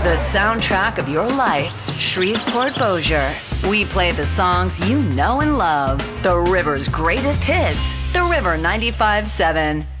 The soundtrack of your life, Shreveport Bossier. We play the songs you know and love. The River's greatest hits. The River 95.7.